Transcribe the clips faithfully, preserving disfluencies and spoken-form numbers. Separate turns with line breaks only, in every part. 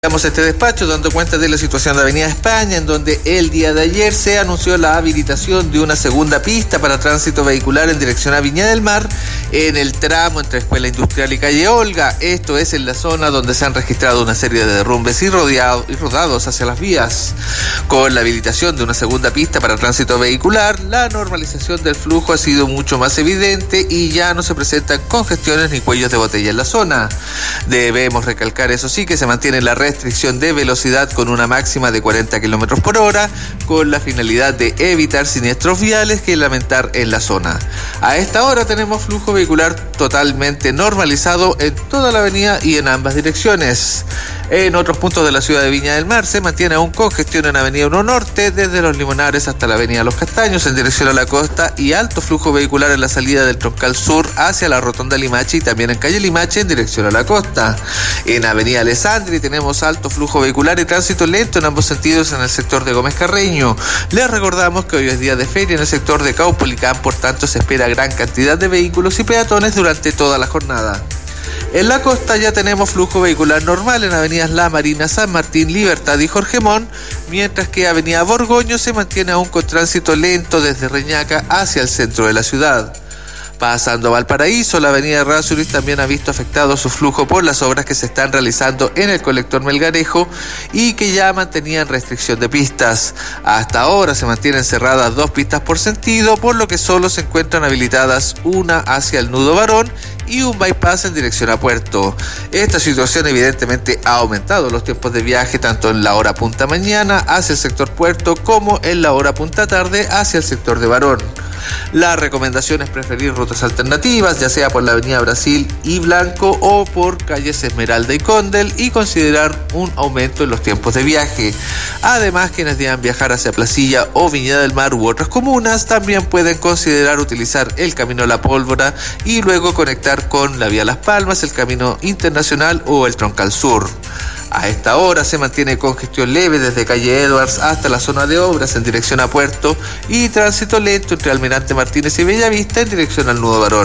Damos este despacho dando cuenta de la situación de Avenida España, en donde el día de ayer se anunció la habilitación de una segunda pista para tránsito vehicular en dirección a Viña del Mar en el tramo entre Escuela Industrial y Calle Olga. Esto es en la zona donde se han registrado una serie de derrumbes y, rodeado, y rodados hacia las vías. Con la habilitación de una segunda pista para tránsito vehicular, la normalización del flujo ha sido mucho más evidente y ya no se presentan congestiones ni cuellos de botella en la zona. Debemos recalcar, eso sí, que se mantiene la red restricción de velocidad con una máxima de cuarenta kilómetros por hora, con la finalidad de evitar siniestros viales que lamentar en la zona. A esta hora tenemos flujo vehicular totalmente normalizado en toda la avenida y en ambas direcciones. En otros puntos de la ciudad de Viña del Mar se mantiene aún congestión en Avenida uno Norte, desde Los Limonares hasta la Avenida Los Castaños en dirección a la costa, y alto flujo vehicular en la salida del Troncal Sur hacia la Rotonda Limache y también en calle Limache en dirección a la costa. En Avenida Alessandri tenemos alto flujo vehicular y tránsito lento en ambos sentidos en el sector de Gómez Carreño. Les recordamos que hoy es día de feria en el sector de Caupolicán, por tanto se espera gran cantidad de vehículos y peatones durante toda la jornada. En la costa ya tenemos flujo vehicular normal en avenidas La Marina, San Martín, Libertad y Jorge Montt, mientras que avenida Borgoño se mantiene aún con tránsito lento desde Reñaca hacia el centro de la ciudad. Pasando a Valparaíso, la avenida Errázuriz también ha visto afectado su flujo por las obras que se están realizando en el colector Melgarejo y que ya mantenían restricción de pistas. Hasta ahora se mantienen cerradas dos pistas por sentido, por lo que solo se encuentran habilitadas una hacia el nudo Barón y un bypass en dirección a Puerto. Esta situación evidentemente ha aumentado los tiempos de viaje tanto en la hora punta mañana hacia el sector Puerto como en la hora punta tarde hacia el sector de Barón. La recomendación es preferir rutas alternativas, ya sea por la avenida Brasil y Blanco o por calles Esmeralda y Condel, y considerar un aumento en los tiempos de viaje. Además, quienes deban viajar hacia Placilla o Viña del Mar u otras comunas también pueden considerar utilizar el Camino La Pólvora y luego conectar con la vía Las Palmas, el Camino Internacional o el Troncal Sur. A esta hora se mantiene congestión leve desde calle Edwards hasta la zona de obras en dirección a Puerto y tránsito lento entre Almirante Martínez y Bellavista en dirección al nudo Barón.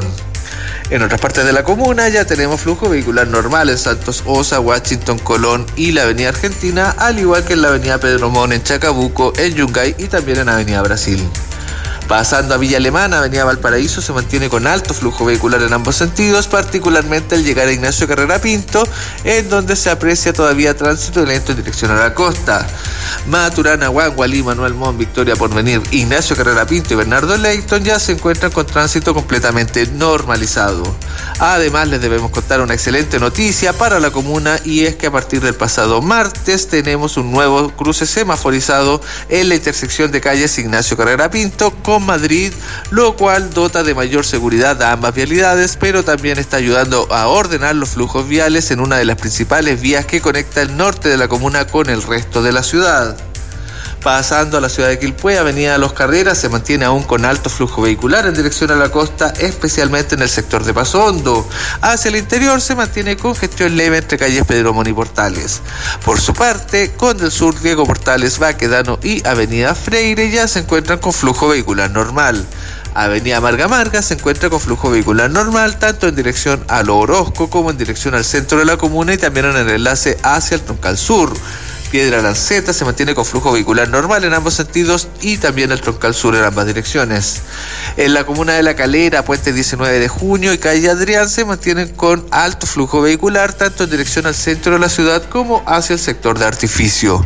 En otras partes de la comuna ya tenemos flujo vehicular normal en Santos Osa, Washington, Colón y la avenida Argentina, al igual que en la avenida Pedro Montt en Chacabuco, en Yungay y también en avenida Brasil. Pasando a Villa Alemana, avenida Valparaíso se mantiene con alto flujo vehicular en ambos sentidos, particularmente al llegar a Ignacio Carrera Pinto, en donde se aprecia todavía tránsito lento en dirección a la costa. Maturana, Guangualí, Manuel Montt, Victoria Porvenir, Ignacio Carrera Pinto y Bernardo Leyton ya se encuentran con tránsito completamente normalizado. Además, les debemos contar una excelente noticia para la comuna, y es que a partir del pasado martes tenemos un nuevo cruce semaforizado en la intersección de calles Ignacio Carrera Pinto con Madrid, lo cual dota de mayor seguridad a ambas vialidades, pero también está ayudando a ordenar los flujos viales en una de las principales vías que conecta el norte de la comuna con el resto de la ciudad. Pasando a la ciudad de Quilpué, avenida Los Carreras se mantiene aún con alto flujo vehicular en dirección a la costa, especialmente en el sector de Paso Hondo. Hacia el interior se mantiene congestión leve entre calles Pedro Montt y Portales. Por su parte, Condel Sur, Diego Portales, Baquedano y avenida Freire ya se encuentran con flujo vehicular normal. Avenida Marga Marga se encuentra con flujo vehicular normal tanto en dirección a Lo Orozco como en dirección al centro de la comuna y también en el enlace hacia el Troncal Sur. Piedra Lanceta se mantiene con flujo vehicular normal en ambos sentidos y también el Troncal Sur en ambas direcciones. En la comuna de La Calera, Puente diecinueve de junio y calle Adrián se mantienen con alto flujo vehicular tanto en dirección al centro de la ciudad como hacia el sector de Artificio.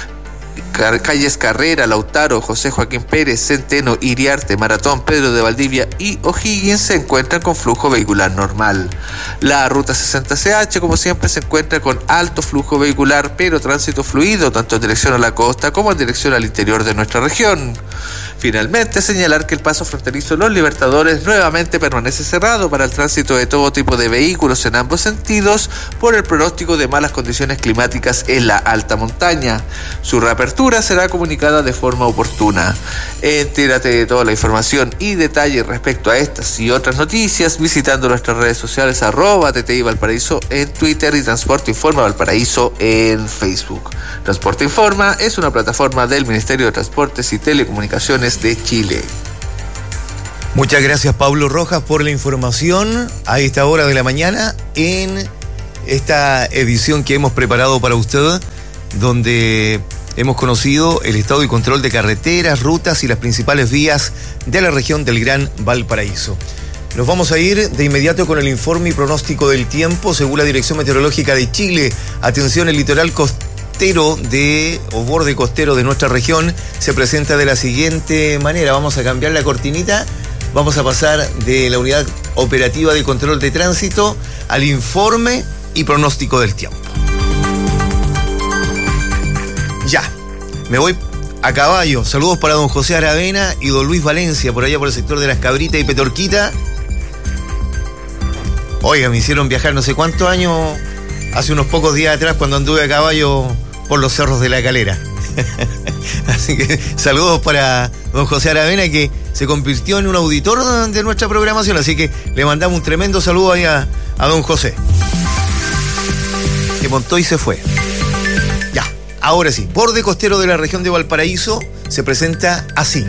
Calles Carrera, Lautaro, José Joaquín Pérez, Centeno, Iriarte, Maratón, Pedro de Valdivia y O'Higgins se encuentran con flujo vehicular normal. La ruta sesenta C H, como siempre, se encuentra con alto flujo vehicular, pero tránsito fluido tanto en dirección a la costa como en dirección al interior de nuestra región. Finalmente, señalar que el paso fronterizo Los Libertadores nuevamente permanece cerrado para el tránsito de todo tipo de vehículos en ambos sentidos por el pronóstico de malas condiciones climáticas en la alta montaña. Su reapertura será comunicada de forma oportuna. Entérate de toda la información y detalles respecto a estas y otras noticias visitando nuestras redes sociales arroba T T I Valparaíso en Twitter y Transporte Informa Valparaíso en Facebook. Transporte Informa es una plataforma del Ministerio de Transportes y Telecomunicaciones de Chile.
Muchas gracias, Pablo Rojas, por la información a esta hora de la mañana en esta edición que hemos preparado para usted, donde hemos conocido el estado y control de carreteras, rutas y las principales vías de la región del Gran Valparaíso. Nos vamos a ir de inmediato con el informe y pronóstico del tiempo según la Dirección Meteorológica de Chile. Atención, el litoral costero de, o borde costero de nuestra región se presenta de la siguiente manera. Vamos a cambiar la cortinita. Vamos a pasar de la unidad operativa de control de tránsito al informe y pronóstico del tiempo. Ya, me voy a caballo. Saludos para don José Aravena y don Luis Valencia, por allá por el sector de Las Cabritas y Petorquita. Oiga, me hicieron viajar no sé cuántos años, hace unos pocos días atrás, cuando anduve a caballo por los cerros de La Calera. Así que saludos para don José Aravena, que se convirtió en un auditor de nuestra programación, así que le mandamos un tremendo saludo ahí a, a don José, que montó y se fue. Ya, ahora sí, borde costero de la región de Valparaíso se presenta así.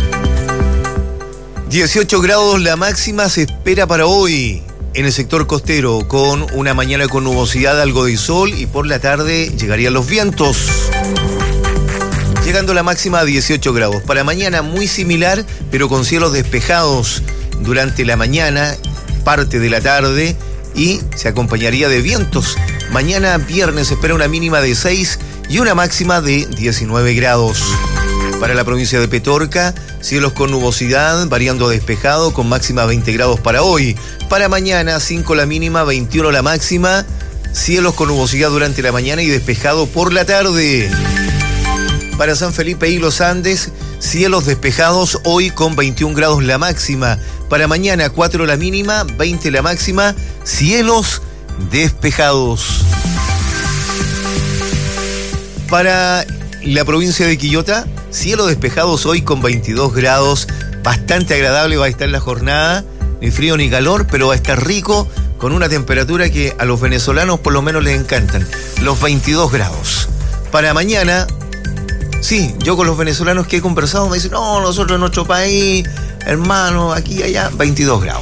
dieciocho grados la máxima se espera para hoy en el sector costero, con una mañana con nubosidad, algo de sol, y por la tarde llegarían los vientos, llegando la máxima a dieciocho grados. Para mañana muy similar, pero con cielos despejados durante la mañana, parte de la tarde, y se acompañaría de vientos. Mañana viernes se espera una mínima de seis y una máxima de diecinueve grados. Para la provincia de Petorca, cielos con nubosidad, variando a despejado, con máxima veinte grados para hoy. Para mañana, cinco la mínima, veintiuno la máxima, cielos con nubosidad durante la mañana y despejado por la tarde. Para San Felipe y los Andes, cielos despejados hoy con veintiún grados la máxima. Para mañana, cuatro la mínima, veinte la máxima, cielos despejados. Para la provincia de Quillota, cielos despejados hoy con veintidós grados, bastante agradable va a estar la jornada, ni frío ni calor, pero va a estar rico, con una temperatura que a los venezolanos por lo menos les encantan, los veintidós grados. Para mañana, sí, yo con los venezolanos que he conversado me dicen, no, nosotros en nuestro país, hermano, aquí y allá, veintidós grados.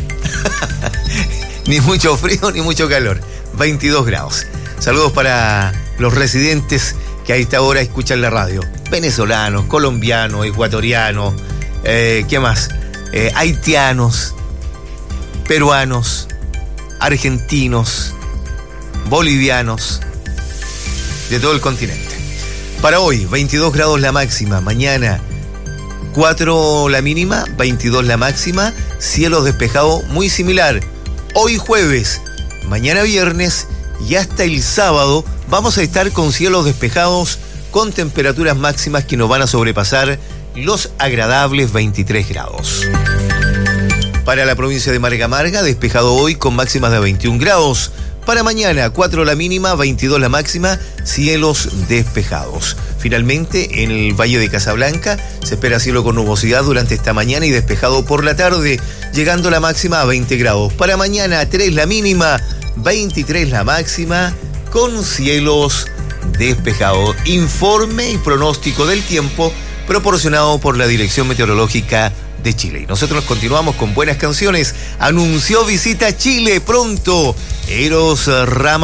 Ni mucho frío ni mucho calor, veintidós grados. Saludos para los residentes que a esta hora escuchan la radio. Venezolanos, colombianos, ecuatorianos, eh, ¿qué más? Eh, haitianos, peruanos, argentinos, bolivianos, de todo el continente. Para hoy, veintidós grados la máxima. Mañana, cuatro la mínima, veintidós la máxima. Cielos despejados, muy similar. Hoy jueves, mañana viernes y hasta el sábado vamos a estar con cielos despejados, con temperaturas máximas que nos van a sobrepasar los agradables veintitrés grados. Para la provincia de Marga Marga, despejado hoy con máximas de veintiún grados. Para mañana, cuatro la mínima, veintidós la máxima, cielos despejados. Finalmente, en el Valle de Casablanca, se espera cielo con nubosidad durante esta mañana y despejado por la tarde, llegando la máxima a veinte grados. Para mañana, tres la mínima, veintitrés la máxima, con cielos despejados. Informe y pronóstico del tiempo proporcionado por la Dirección Meteorológica de Chile. Y nosotros continuamos con buenas canciones. Anunció visita a Chile pronto Eros Rama.